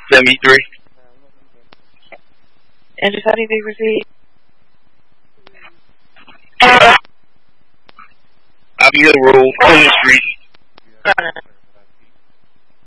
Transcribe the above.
73. Andrew, how do you proceed? Abigail Road, Queen Street,